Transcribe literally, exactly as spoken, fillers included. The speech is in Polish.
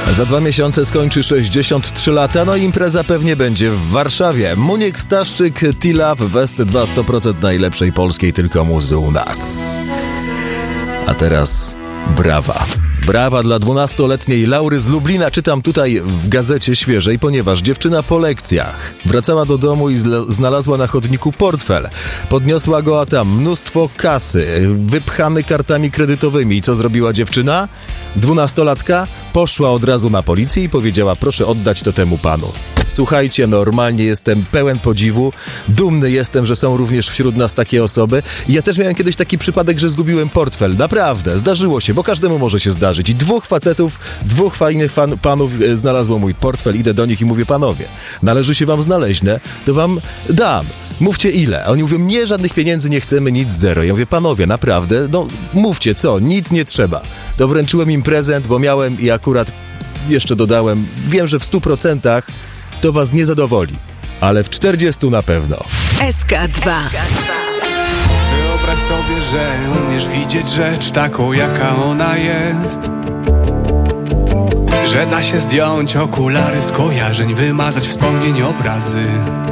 Za dwa miesiące skończy sześćdziesiąt trzy lata, no i impreza pewnie będzie w Warszawie. Muniek Staszczyk, T-Love w S C dwa sto procent najlepszej polskiej tylko muzy u nas. A teraz brawa. Brawa dla dwunastoletniej Laury z Lublina. Czytam tutaj w gazecie świeżej, ponieważ dziewczyna po lekcjach wracała do domu i zle- znalazła na chodniku portfel. Podniosła go, a tam mnóstwo kasy, wypchany kartami kredytowymi. I co zrobiła dziewczyna? Dwunastolatka poszła od razu na policję i powiedziała: proszę oddać to temu panu. Słuchajcie, normalnie jestem pełen podziwu, dumny jestem, że są również wśród nas takie osoby. I ja też miałem kiedyś taki przypadek, że zgubiłem portfel. Naprawdę, zdarzyło się, bo każdemu może się zdarzyć. I dwóch facetów, dwóch fajnych fan, panów e, znalazło mój portfel. Idę do nich i mówię: panowie, należy się wam znaleźne, to wam dam. Mówcie ile. A oni mówią: nie, żadnych pieniędzy nie chcemy, nic, zero. Ja mówię: panowie, naprawdę, no mówcie co, nic nie trzeba. To wręczyłem im prezent, bo miałem i akurat jeszcze dodałem, wiem, że w stu procentach to was nie zadowoli, ale w czterdziestu na pewno. S K dwa. Wyobraź sobie, że umiesz widzieć rzecz taką, jaka ona jest. Że da się zdjąć okulary skojarzeń, wymazać wspomnień, obrazy.